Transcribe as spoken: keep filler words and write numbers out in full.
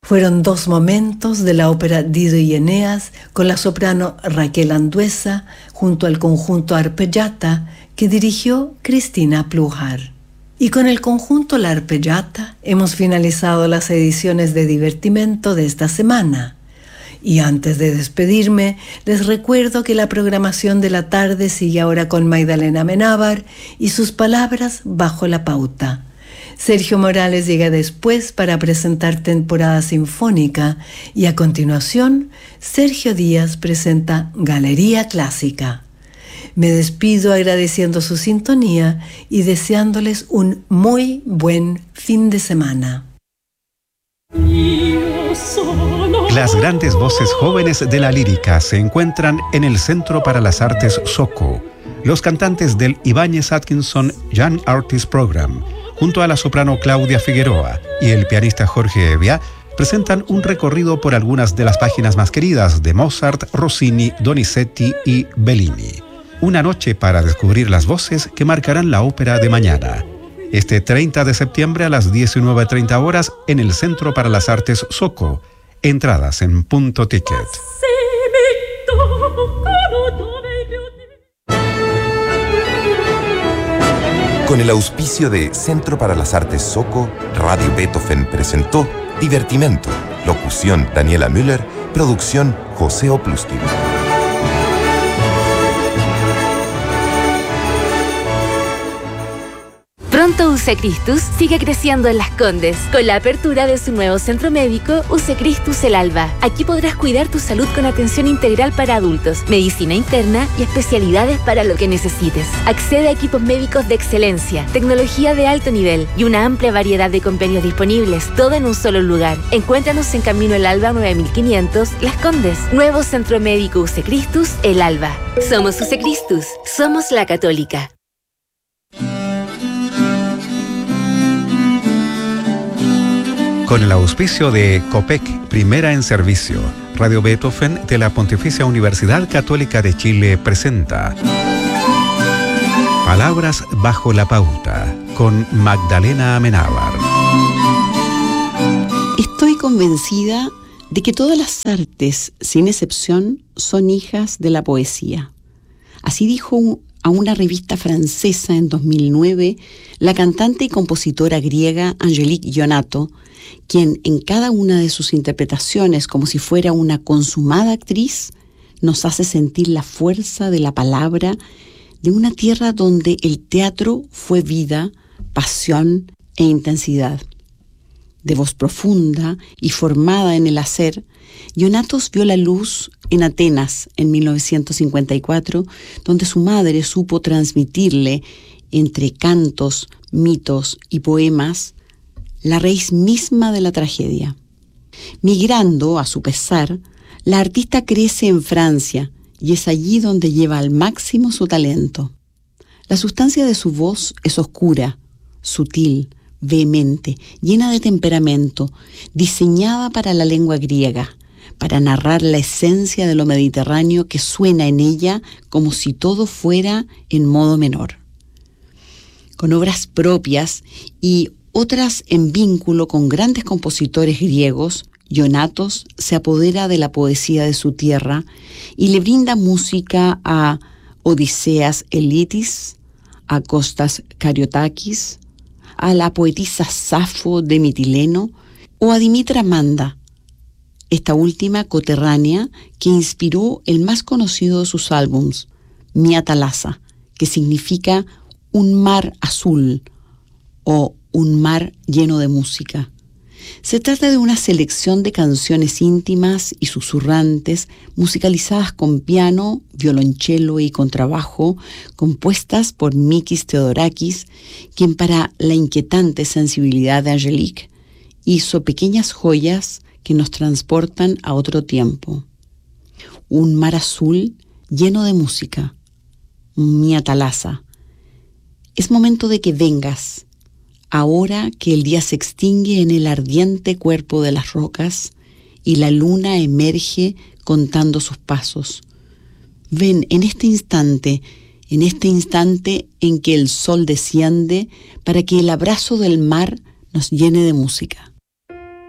Fueron dos momentos de la ópera Dido y Eneas con la soprano Raquel Anduesa junto al conjunto Arpeggiata que dirigió Cristina Pluhar. Y con el conjunto La Arpeggiata hemos finalizado las ediciones de Divertimento de esta semana. Y antes de despedirme, les recuerdo que la programación de la tarde sigue ahora con Magdalena Amenábar y sus palabras bajo la pauta. Sergio Morales llega después para presentar Temporada Sinfónica y a continuación, Sergio Díaz presenta Galería Clásica. Me despido agradeciendo su sintonía y deseándoles un muy buen fin de semana. Las grandes voces jóvenes de la lírica se encuentran en el Centro para las Artes Soco. Los cantantes del Ibáñez Atkinson Young Artist Program, junto a la soprano Claudia Figueroa y el pianista Jorge Evia, presentan un recorrido por algunas de las páginas más queridas de Mozart, Rossini, Donizetti y Bellini. Una noche para descubrir las voces que marcarán la ópera de mañana. Este treinta de septiembre a las diecinueve treinta horas en el Centro para las Artes Soco. Entradas en Punto Ticket. Con el auspicio de Centro para las Artes Soco, Radio Beethoven presentó Divertimento. Locución Daniela Müller. Producción José Opluskin. Pronto U C Christus sigue creciendo en Las Condes, con la apertura de su nuevo centro médico U C Christus El Alba. Aquí podrás cuidar tu salud con atención integral para adultos, medicina interna y especialidades para lo que necesites. Accede a equipos médicos de excelencia, tecnología de alto nivel y una amplia variedad de convenios disponibles, todo en un solo lugar. Encuéntranos en Camino El Alba nueve mil quinientos, Las Condes. Nuevo centro médico U C Christus El Alba. Somos U C Christus, somos la Católica. Con el auspicio de COPEC, Primera en Servicio, Radio Beethoven de la Pontificia Universidad Católica de Chile presenta Palabras bajo la pauta, con Magdalena Amenábar. Estoy convencida de que todas las artes, sin excepción, son hijas de la poesía. Así dijo a una revista francesa en dos mil nueve la cantante y compositora griega Angélique Ionato, quien en cada una de sus interpretaciones, como si fuera una consumada actriz, nos hace sentir la fuerza de la palabra de una tierra donde el teatro fue vida, pasión e intensidad. De voz profunda y formada en el hacer, Ionatos vio la luz en Atenas en mil novecientos cincuenta y cuatro, donde su madre supo transmitirle, entre cantos, mitos y poemas, la raíz misma de la tragedia. Migrando, a su pesar, la artista crece en Francia y es allí donde lleva al máximo su talento. La sustancia de su voz es oscura, sutil, vehemente, llena de temperamento, diseñada para la lengua griega, para narrar la esencia de lo mediterráneo que suena en ella como si todo fuera en modo menor. Con obras propias y otras en vínculo con grandes compositores griegos, Ionatos se apodera de la poesía de su tierra y le brinda música a Odiseas Elitis, a Kostas Kariotakis, a la poetisa Safo de Mitileno o a Dimitra Manda, esta última coterránea que inspiró el más conocido de sus álbums, Mia Thalassa, que significa un mar azul o un mar lleno de música. Se trata de una selección de canciones íntimas y susurrantes, musicalizadas con piano, violonchelo y contrabajo, compuestas por Mikis Theodorakis, quien para la inquietante sensibilidad de Angélique hizo pequeñas joyas que nos transportan a otro tiempo. Un mar azul lleno de música. Mia Thalassa. Es momento de que vengas, ahora que el día se extingue en el ardiente cuerpo de las rocas y la luna emerge contando sus pasos. Ven en este instante, en este instante en que el sol desciende para que el abrazo del mar nos llene de música.